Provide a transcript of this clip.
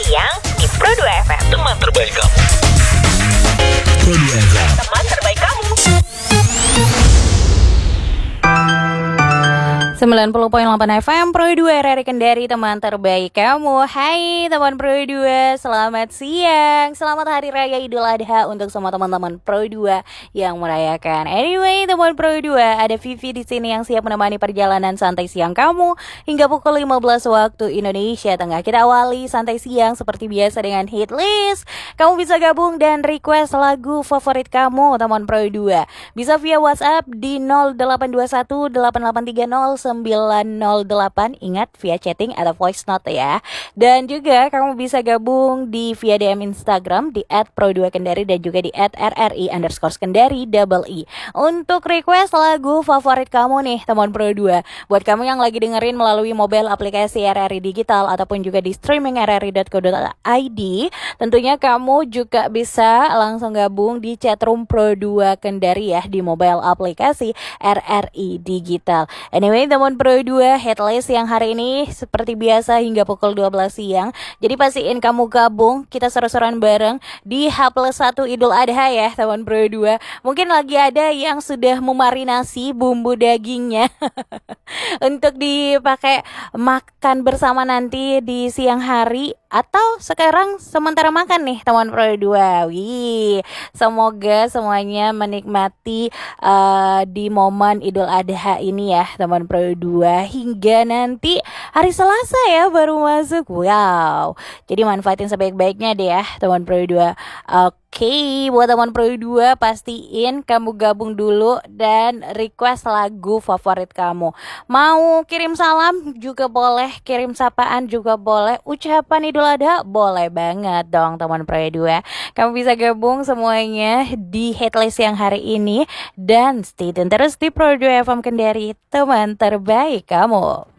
siang di Pro 2 FM. Teman terbaik kamu. Pro 2 FM. Teman terbaik kamu. 90.8 FM Pro 2 RRI Kendari, teman terbaik kamu. Hai teman Pro 2, selamat siang. Selamat Hari Raya Idul Adha untuk semua teman-teman Pro 2 yang merayakan. Anyway, teman Pro 2, ada Vivi di sini yang siap menemani perjalanan santai siang kamu hingga pukul 15 waktu Indonesia Tengah. Kita awali santai siang seperti biasa dengan hit list. Kamu bisa gabung dan request lagu favorit kamu, teman Pro 2. Bisa via WhatsApp di 0821 8830 908. Ingat, via chatting atau voice note ya. Dan juga kamu bisa gabung di via DM Instagram di @pro2kendari dan juga di @rri_kendari _i untuk request lagu favorit kamu nih, teman Pro 2. Buat kamu yang lagi dengerin melalui mobile aplikasi RRI Digital ataupun juga di streaming rri.co.id, tentunya kamu juga bisa langsung gabung di chatroom Pro 2 Kendari ya, di mobile aplikasi RRI Digital. Anyway, teman Pro 2, headlist yang hari ini seperti biasa hingga pukul 12 siang. Jadi pastiin kamu gabung, kita seru-seruan bareng di H+1 Idul Adha ya, teman Pro 2. Mungkin lagi ada yang sudah memarinasi bumbu dagingnya untuk dipakai makan bersama nanti di siang hari, atau sekarang sementara makan nih, teman Pro 2. Wih, semoga semuanya menikmati di momen Idul Adha ini ya, teman Pro 2, hingga nanti hari Selasa ya baru masuk. Wow, jadi manfaatin sebaik-baiknya deh ya, teman Pro 2. Oke, buat teman Pro 2, pastiin kamu gabung dulu dan request lagu favorit kamu. Mau kirim salam juga boleh, kirim sapaan juga boleh, ucapan Idul Adha boleh banget dong, teman Pro 2. Kamu bisa gabung semuanya di headlist yang hari ini dan stay tune terus di Pro 2 FM Kendari, teman terbaik kamu.